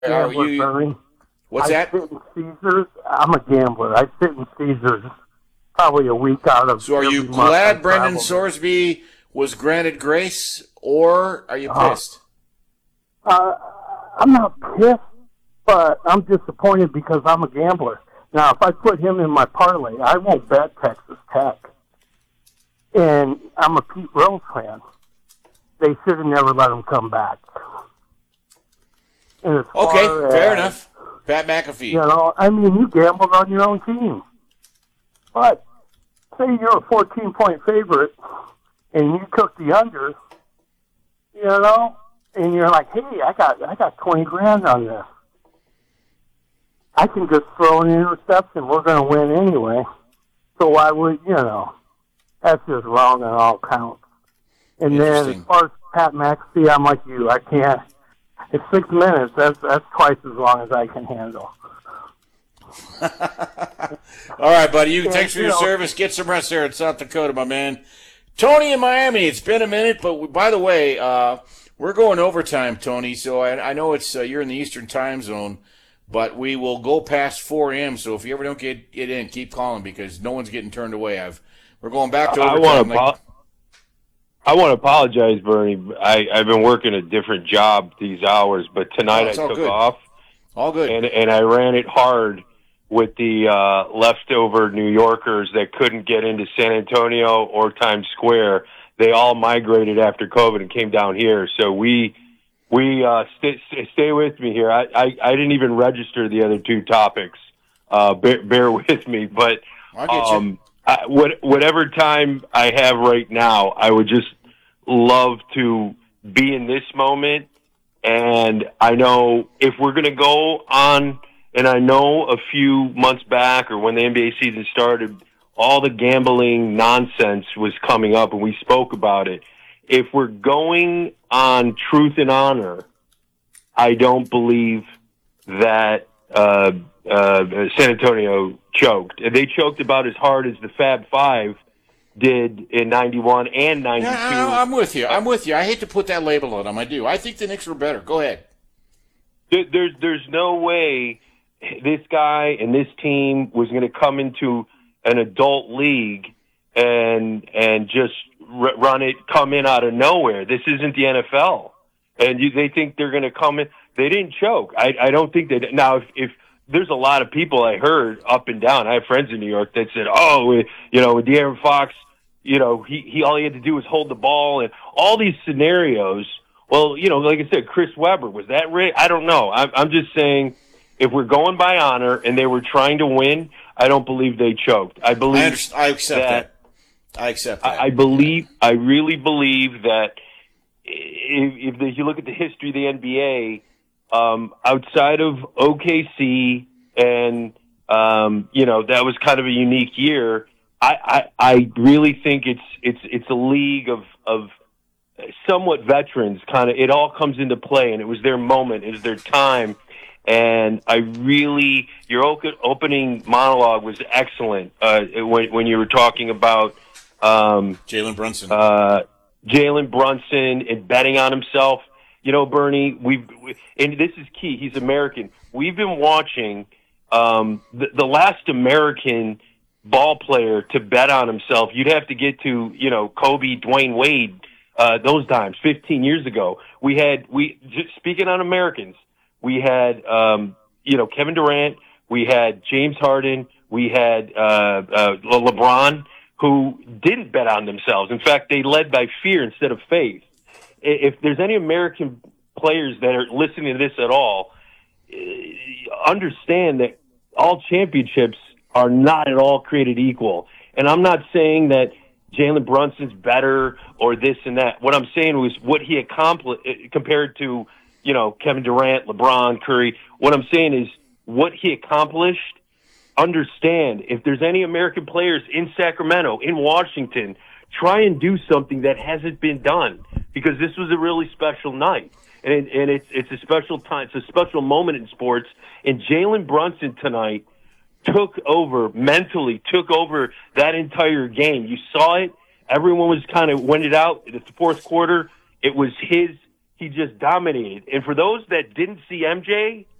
Are Gambler, you? Bernie. What's I that? sit in Caesars. I'm a gambler. I sit in Caesars probably a week out of So are you every month I glad Brendan travel there. Sorsby was granted grace, or are you Uh, pissed? uh, I'm not pissed, but I'm disappointed because I'm a gambler. Now, if I put him in my parlay, I won't bet Texas Tech. And I'm a Pete Rose fan. They should have never let him come back. And as Okay, far fair as, enough. Pat McAfee. you know, I mean, you gambled on your own team. But say you're a 14-point favorite and you took the under, you know, and you're like, hey, I got 20 grand on this. I can just throw an interception. We're going to win anyway. So why would, you know, that's just wrong on all counts. And then as Interesting. far as Pat McAfee, I'm like you. I can't. It's 6 minutes. That's twice as long as I can handle. All right, buddy. You can And, thanks for you your know, service. Get some rest there in South Dakota, my man. Tony in Miami. It's been a minute, but by the way, we're going overtime, Tony. So I know it's you're in the Eastern Time Zone, but we will go past 4 a.m. So if you ever don't get in, keep calling because no one's getting turned away. We're going back to overtime. I want to apologize, Bernie. I've been working a different job these hours, but tonight I took off. All good. And I ran it hard with the leftover New Yorkers that couldn't get into San Antonio or Times Square. They all migrated after COVID and came down here. So we stay with me here. I didn't even register the other two topics. Bear with me, but I'll get you. whatever time I have right now, I would just love to be in this moment. And I know if we're going to go on, and I know a few months back or when the NBA season started, all the gambling nonsense was coming up and we spoke about it. If we're going on truth and honor, I don't believe that San Antonio choked. They choked about as hard as the Fab Five did in 91 and 92. Yeah, I'm with you. I hate to put that label on them. I do. I think the Knicks were better. Go ahead. There's no way this guy and this team was going to come into an adult league and just come in out of nowhere. This isn't the NFL. And they think they're going to come in. They didn't choke. I don't think they did. Now, if there's a lot of people I heard up and down. I have friends in New York that said, with De'Aaron Fox, he all he had to do was hold the ball and all these scenarios. Well, like I said, Chris Webber, was that right? I don't know. I'm just saying, if we're going by honor and they were trying to win, I don't believe they choked. I accept that. I accept that. I really believe that if you look at the history of the NBA, outside of OKC and, that was kind of a unique year. I really think it's a league of somewhat veterans kind of, it all comes into play and it was their moment, it was their time. And your opening monologue was excellent, when you were talking about, Jalen Brunson. Jalen Brunson and betting on himself. Bernie, and this is key. He's American. We've been watching the last American ball player to bet on himself. You'd have to get to Kobe, Dwayne Wade, those times 15 years ago. Speaking on Americans, we had Kevin Durant, we had James Harden, we had LeBron, who didn't bet on themselves. In fact, they led by fear instead of faith. If there's any American players that are listening to this at all, understand that all championships are not at all created equal. And I'm not saying that Jalen Brunson's better or this and that. What I'm saying was what he accomplished compared to, Kevin Durant, LeBron, Curry. What I'm saying is what he accomplished. Understand, if there's any American players in Sacramento, in Washington, try and do something that hasn't been done, because this was a really special night. And it's a special time. It's a special moment in sports. And Jalen Brunson tonight took over that entire game. You saw it. Everyone was kind of winded out in the fourth quarter. It was his he just dominated. And for those that didn't see MJ,